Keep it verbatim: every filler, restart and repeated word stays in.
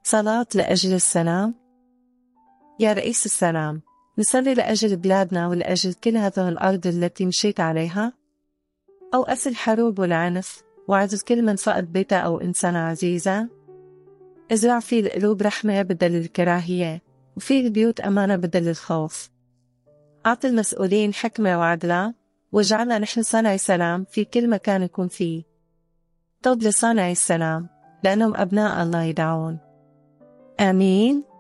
صلاة لأجل السلام. يا رئيس السلام، نصلي لأجل بلادنا ولأجل كل هذه الأرض التي مشيت عليها. أوقف الحروب والعنف وعزل كل من فقد بيته أو إنسان عزيزا. ازرع في القلوب رحمة بدل الكراهية، وفي البيوت أمانة بدل الخوف. أعطي المسؤولين حكمة وعدلا، واجعلنا نحن صانعي سلام في كل مكان نكون فيه. طب لصانعي السلام، لأنهم أبناء الله يدعون. آمين.